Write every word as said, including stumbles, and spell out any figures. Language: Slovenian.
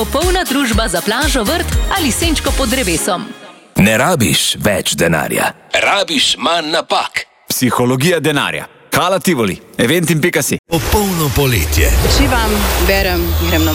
Popolna družba za plažo, vrt ali senčko pod drevesom. Ne rabiš več denarja, rabiš manj napak. Psihologija denarja. Hala Tivoli, eventim pika si. Popolno poletje. Uživam, berem, grem na